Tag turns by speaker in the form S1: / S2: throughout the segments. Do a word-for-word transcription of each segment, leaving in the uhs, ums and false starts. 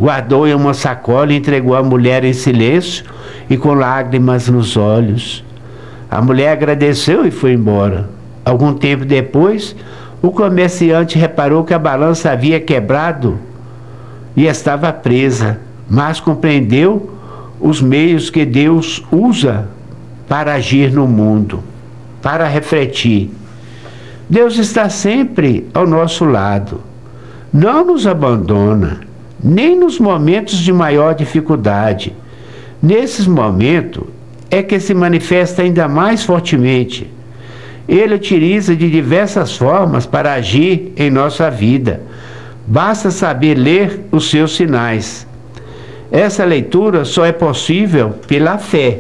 S1: guardou em uma sacola e entregou à mulher em silêncio e com lágrimas nos olhos. A mulher agradeceu e foi embora. Algum tempo depois, o comerciante reparou que a balança havia quebrado e estava presa, mas compreendeu os meios que Deus usa para agir no mundo, para refletir. Deus está sempre ao nosso lado, não nos abandona, nem nos momentos de maior dificuldade. Nesses momentos é que se manifesta ainda mais fortemente. Ele utiliza de diversas formas para agir em nossa vida. Basta saber ler os seus sinais. Essa leitura só é possível pela fé.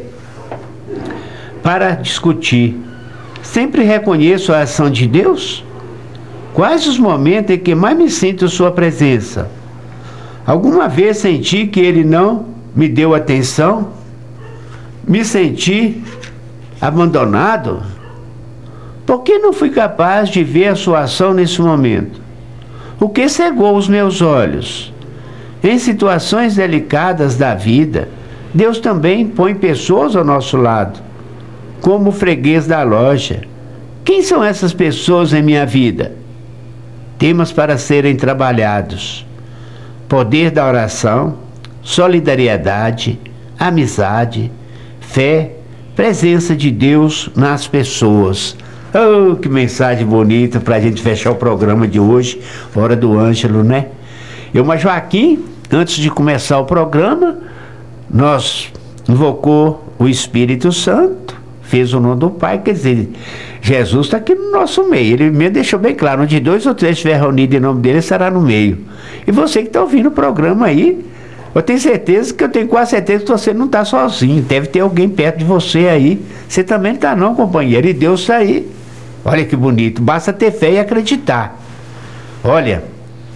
S1: Para discutir, sempre reconheço a ação de Deus? Quais os momentos em que mais me sinto sua presença? Alguma vez senti que Ele não me deu atenção? Me senti abandonado? Por que não fui capaz de ver a sua ação nesse momento? O que cegou os meus olhos? Em situações delicadas da vida, Deus também põe pessoas ao nosso lado, como o freguês da loja. Quem são essas pessoas em minha vida? Temas para serem trabalhados: poder da oração, solidariedade, amizade, fé, presença de Deus nas pessoas. Oh, que mensagem bonita para a gente fechar o programa de hoje, Hora do Ângelo, né? Eu, mas Joaquim, antes de começar o programa, nós invocou o Espírito Santo, fez o nome do Pai, quer dizer, Jesus está aqui no nosso meio. Ele me deixou bem claro: onde dois ou três estiver reunidos em nome dele, estará no meio. E você que está ouvindo o programa aí, eu tenho certeza que eu tenho quase certeza que você não está sozinho. Deve ter alguém perto de você aí. Você também não está não, companheiro. E Deus está aí. Olha que bonito. Basta ter fé e acreditar. Olha,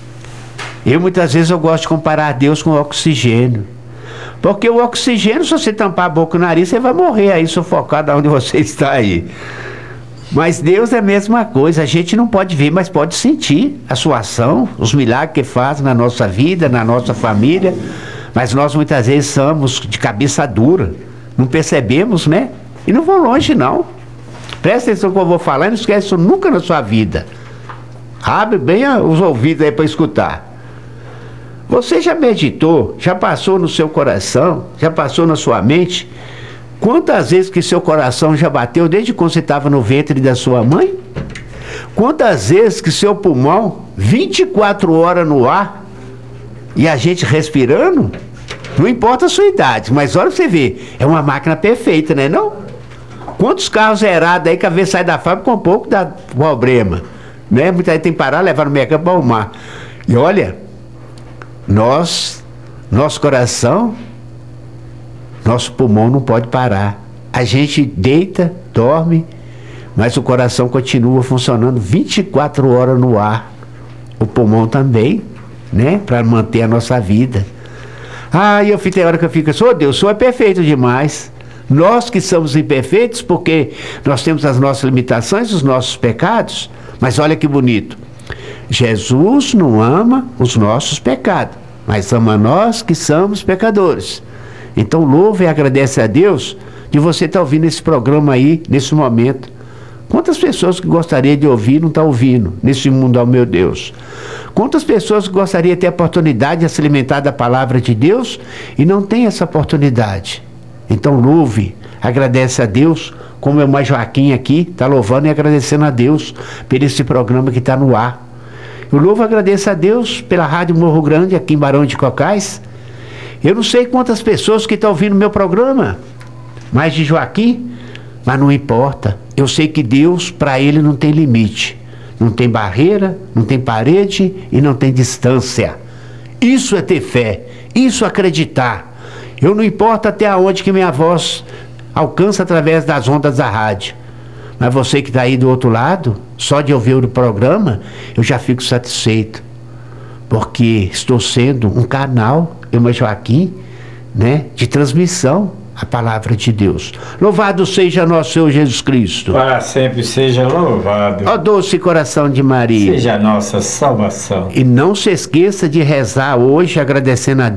S1: eu muitas vezes eu gosto de comparar Deus com o oxigênio. Porque o oxigênio, se você tampar a boca e o nariz, você vai morrer aí sufocado onde você está aí. Mas Deus é a mesma coisa. A gente não pode ver, mas pode sentir a sua ação, os milagres que faz na nossa vida, na nossa família. Mas nós muitas vezes somos de cabeça dura, não percebemos, né? E não vão longe não. Presta atenção no que eu vou falar e não esquece isso nunca na sua vida. Abre bem os ouvidos aí para escutar. Você já meditou, já passou no seu coração, já passou na sua mente, quantas vezes que seu coração já bateu desde quando você estava no ventre da sua mãe? Quantas vezes que seu pulmão, vinte e quatro horas no ar, e a gente respirando? Não importa a sua idade, mas olha pra você ver, é uma máquina perfeita, né não? Quantos carros zerados aí que a vez sai da fábrica com um pouco dá problema, né? Muita gente tem que parar, levar no mercado para arrumar. E olha, nós, nosso coração, nosso pulmão não pode parar. A gente deita, dorme, mas o coração continua funcionando vinte e quatro horas no ar. O pulmão também, né? Para manter a nossa vida. Ah, e eu fico, tem hora que eu fico assim: ô Deus, o Senhor é perfeito demais. Nós que somos imperfeitos, porque nós temos as nossas limitações, os nossos pecados. Mas olha que bonito. Jesus não ama os nossos pecados, mas ama nós que somos pecadores. Então louva e agradece a Deus de você estar ouvindo esse programa aí, nesse momento. Quantas pessoas que gostariam de ouvir não estão ouvindo nesse mundo, ao meu Deus? Quantas pessoas que gostariam de ter a oportunidade de se alimentar da palavra de Deus e não tem essa oportunidade? Então louve, agradece a Deus, como é o mais Joaquim aqui, está louvando e agradecendo a Deus por esse programa que está no ar. Eu louvo e agradeço a Deus pela Rádio Morro Grande, aqui em Barão de Cocais. Eu não sei quantas pessoas que estão ouvindo meu programa, mais de Joaquim, mas não importa. Eu sei que Deus, para ele, não tem limite. Não tem barreira, não tem parede e não tem distância. Isso é ter fé, isso é acreditar. Eu não importa até onde que minha voz alcança através das ondas da rádio. Mas você que está aí do outro lado, só de ouvir o programa, eu já fico satisfeito. Porque estou sendo um canal, eu, mas Joaquim, né, de transmissão a palavra de Deus. Louvado seja nosso Senhor Jesus Cristo.
S2: Para sempre seja louvado.
S1: Ó doce coração de Maria.
S2: Seja a nossa salvação.
S1: E não se esqueça de rezar hoje agradecendo a